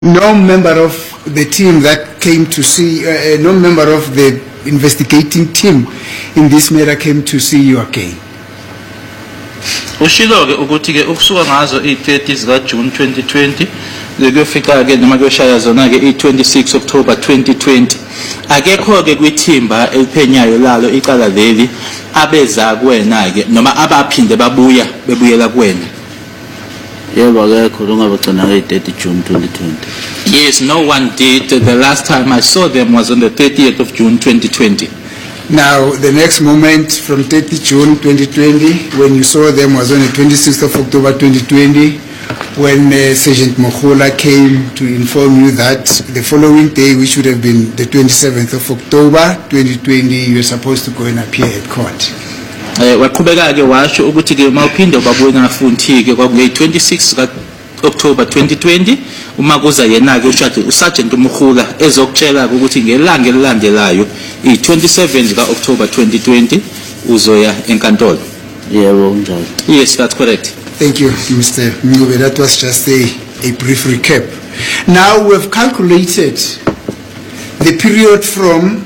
No member of the team that came to see, no member of the investigating team in this matter came to see you again. Ushilo-ke ukuthi-ke ukusuka ngazo i-30 zika-June 2020 kuyofika-ke noma kuyoshaya zona-ke i-26 October 2020 akekho-ke kwithimba eliphenyayo lalo icala leli abeza kuwena-ke noma abaphinde bebuyela kuwena. Yebo akekho longabagcina nge-30 June 2020. Yes, no one did. The last time I saw them was on the 30th of June 2020. Now, the next moment from 30 June 2020, when you saw them, was on the 26th of October 2020, when Sergeant Mohola came to inform you that the following day, which would have been the 27th of October 2020, you were supposed to go and appear at court. Waqhubeka-ke washo ukuthi-ke mawuphinde babona futhi-ke kwakuyi-26 October 2020 uma kuza yena-ke uSergeant Mohola ezokutshela-ke ukuthi ngelanga elilandelayo i-27 October 2020 uzoya enkantolo. Yebo njalo. Yes, that's correct. Thank you, Mr. Mngube. That was just a brief recap. Now we have calculated the period from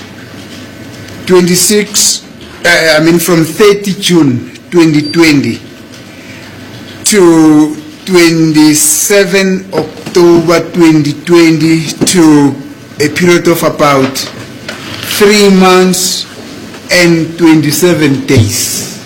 from 30 June 2020 to 27 October 2020 to a period of about 3 months and 27 days.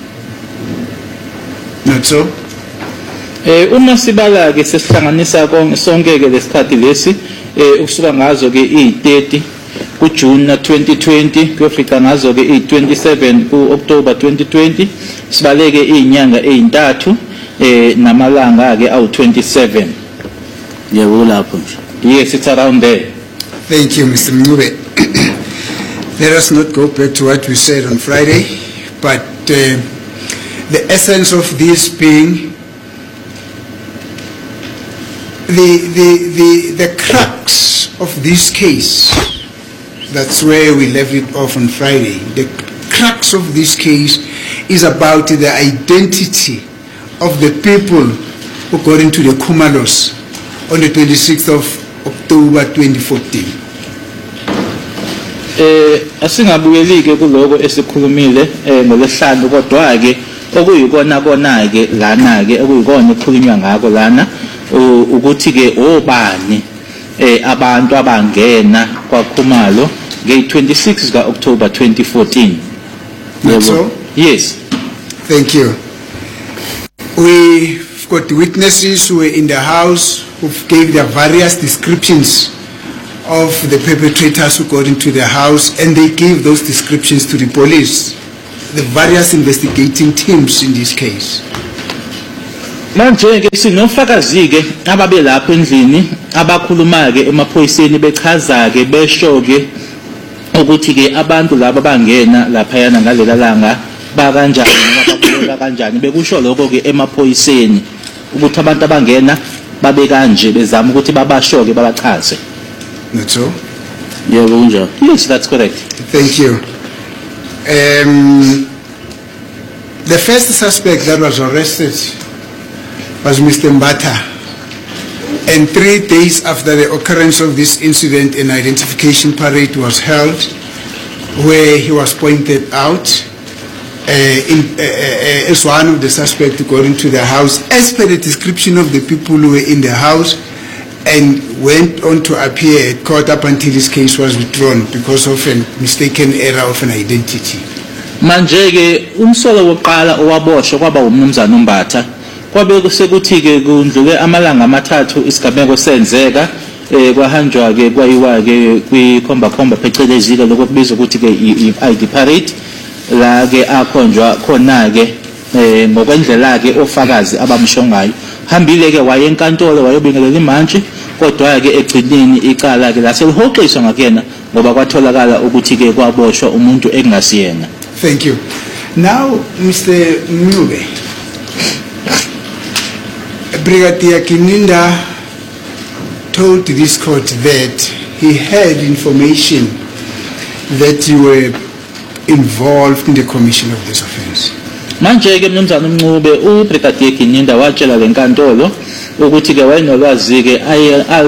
Not so? Uma sibala-ke sesihlanganisa sonke-ke lesikhathi lesi ukusuka ngazo-ke i-30 kuJune 2020 kuyofika ngazo-ke i-27 ku-October 2020 sibaleke izinyanga ezintathu namalanga-ke awu-27. Yebo lapho nje. Yes, it's around there. Thank you, Mr. Mngube. Let us not go back to what we said on Friday, but the essence of this being the crux of this case. That's where we left it off on Friday. The crux of this case is about the identity of the people who got into the Kumalos on the 26th of October 2014. Asingabuyeli-ke kuloko esikhulumile ngolesihlanu kodwa-ke okuyikona-ke lana-ke okuyikona okukhulunywa ngako lana ukuthi-ke obani abantu abangena kwaKhumalo nge-26 ka-October 2014. So? Yes. Thank you. We've got witnesses who were in the house who gave their various descriptions of the perpetrators who got into the house, and they gave those descriptions to the police, the various investigating teams in this case. Manje-ke sinofakazi-ke ababe lapho endlini abakhuluma-ke emaphoyiseni bechaza-ke besho-ke ukuthi-ke abantu laba bangena laphayana ngalela langa bakanjani noma babukeka kanjani bekusho lokho-ke emaphoyiseni ukuthi abantu abangena babe kanje bezama ukuthi babasho-ke babachaze. Not so? Yebo kunjalo. Yes, that's correct. Thank you. The first suspect that was arrested was Mr. Mbata, and 3 days after the occurrence of this incident, an identification parade was held where he was pointed out as one of the suspects who got into the house as per the description of the people who were in the house, and went on to appear at court up until his case was withdrawn because of a mistaken error of an identity. Manje-ke umsolo wokuqala owaboshwa kwaba umnumzana uMbatha kwabe kusekuthi-ke kundlule amalanga amathathu isigameko senzeka kwahanjwa-ke kwayiwa-ke kwikhomba phecelezi-ke lokubizwa ukuthi-ke i-ID parade la-ke akhonjwa khona-ke ngokwendlela-ke ofakazi abamshongayo hambile-ke waye enkantolo wayobingelela imantshi kodwa-ke egcineni icala-ke laselihoxiswa ngakuyena ngoba kwatholakala ukuthi-ke kwaboshwa umuntu ekungasiyena. Thank you. Now, Mr. Mngube, Brigadier Kininda told this court that he had information that you were involved in the commission of this offense. Manje-ke mnumzana uMncube uBrigadier Kininda watshela lenkantolo ukuthi ke wayenolwazi ke